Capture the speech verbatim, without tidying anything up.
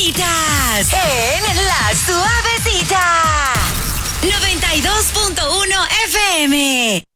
Suavecitas en La Suavecita noventa y dos punto uno F M.